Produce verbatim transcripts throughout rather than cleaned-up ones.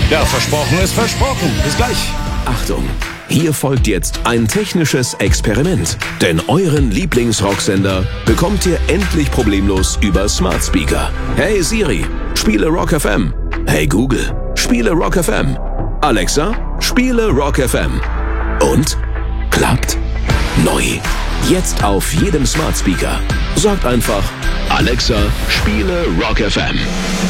Ja, versprochen ist versprochen. Bis gleich. Achtung, hier folgt jetzt ein technisches Experiment. Denn euren Lieblingsrocksender bekommt ihr endlich problemlos über Smart Speaker. Hey Siri, spiele Rock F M. Hey Google, spiele Rock F M. Alexa, spiele Rock F M. Und? Klappt? Neu. Jetzt auf jedem Smart Speaker. Sagt einfach, Alexa, spiele Rock F M.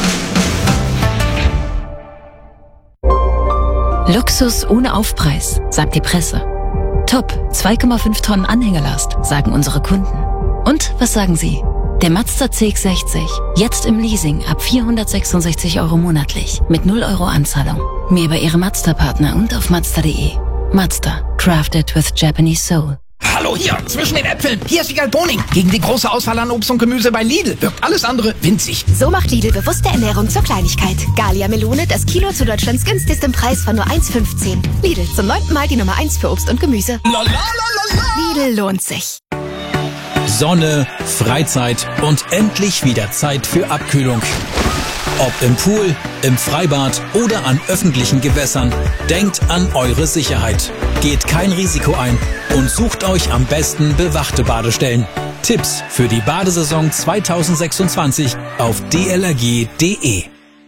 Luxus ohne Aufpreis, sagt die Presse. Top, zwei Komma fünf Tonnen Anhängerlast, sagen unsere Kunden. Und was sagen Sie? Der Mazda C X sechzig, jetzt im Leasing ab vierhundertsechsundsechzig Euro monatlich, mit null Euro Anzahlung. Mehr bei Ihrem Mazda-Partner und auf Mazda punkt de. Mazda, crafted with Japanese soul. Hallo hier, zwischen den Äpfeln. Hier ist Wiegald Boning. Gegen die große Auswahl an Obst und Gemüse bei Lidl wirkt alles andere winzig. So macht Lidl bewusste Ernährung zur Kleinigkeit. Galia Melone, das Kilo zu Deutschlands günstigstem Preis von nur eins fünfzehn. Lidl, zum neunten Mal die Nummer eins für Obst und Gemüse. Lidl lohnt sich. Sonne, Freizeit und endlich wieder Zeit für Abkühlung. Ob im Pool, im Freibad oder an öffentlichen Gewässern, denkt an eure Sicherheit. Geht kein Risiko ein und sucht euch am besten bewachte Badestellen. Tipps für die Badesaison zweitausendsechsundzwanzig auf d l r g punkt d e.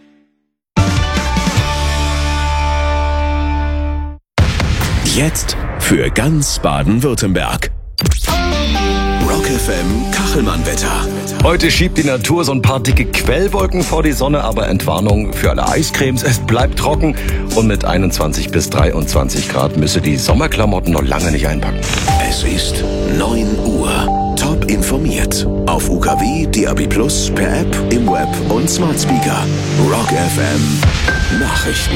Jetzt für ganz Baden-Württemberg. Rock F M Kachelmann-Wetter. Heute schiebt die Natur so ein paar dicke Quellwolken vor die Sonne, aber Entwarnung für alle Eiscremes. Es bleibt trocken und mit einundzwanzig bis dreiundzwanzig Grad müsse die Sommerklamotten noch lange nicht einpacken. Es ist neun Uhr. Top informiert. Auf U K W, D A B plus, per App, im Web und Smart Speaker. Rock F M Nachrichten.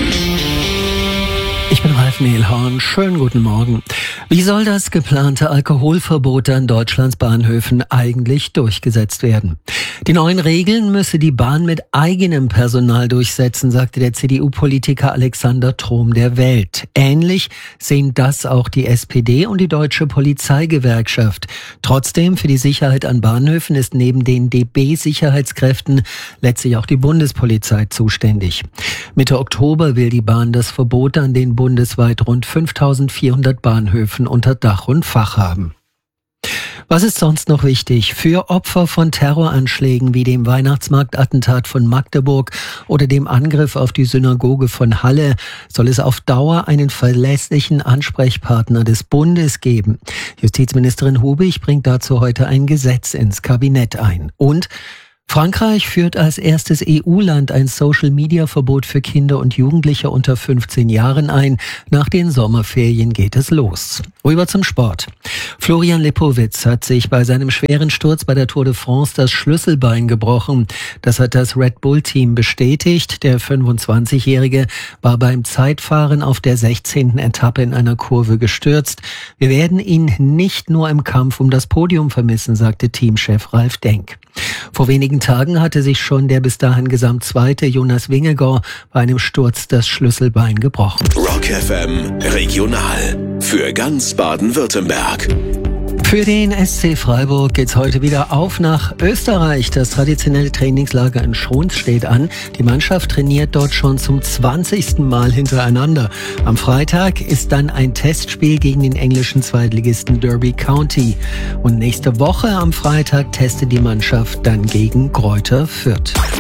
Ich bin Ralf Mehlhorn. Schönen guten Morgen. Wie soll das geplante Alkoholverbot an Deutschlands Bahnhöfen eigentlich durchgesetzt werden? Die neuen Regeln müsse die Bahn mit eigenem Personal durchsetzen, sagte der C D U-Politiker Alexander Trom der Welt. Ähnlich sehen das auch die S P D und die Deutsche Polizeigewerkschaft. Trotzdem, für die Sicherheit an Bahnhöfen ist neben den D B-Sicherheitskräften letztlich auch die Bundespolizei zuständig. Mitte Oktober will die Bahn das Verbot an den bundesweit rund fünftausendvierhundert Bahnhöfen unter Dach und Fach haben. Was ist sonst noch wichtig? Für Opfer von Terroranschlägen wie dem Weihnachtsmarktattentat von Magdeburg oder dem Angriff auf die Synagoge von Halle soll es auf Dauer einen verlässlichen Ansprechpartner des Bundes geben. Justizministerin Hubig bringt dazu heute ein Gesetz ins Kabinett ein. Und Frankreich führt als erstes E U-Land ein Social-Media-Verbot für Kinder und Jugendliche unter fünfzehn Jahren ein. Nach den Sommerferien geht es los. Rüber zum Sport. Florian Lipowitz hat sich bei seinem schweren Sturz bei der Tour de France das Schlüsselbein gebrochen. Das hat das Red Bull-Team bestätigt. Der fünfundzwanzigjährige war beim Zeitfahren auf der sechzehnten Etappe in einer Kurve gestürzt. Wir werden ihn nicht nur im Kampf um das Podium vermissen, sagte Teamchef Ralf Denk. Vor wenigen Tagen hatte sich schon der bis dahin Gesamtzweite Jonas Vingegaard bei einem Sturz das Schlüsselbein gebrochen. Rock F M Regional für ganz Baden-Württemberg. Für den S C Freiburg geht's heute wieder auf nach Österreich. Das traditionelle Trainingslager in Schruns steht an. Die Mannschaft trainiert dort schon zum zwanzigsten Mal hintereinander. Am Freitag ist dann ein Testspiel gegen den englischen Zweitligisten Derby County. Und nächste Woche am Freitag testet die Mannschaft dann gegen Greuther Fürth.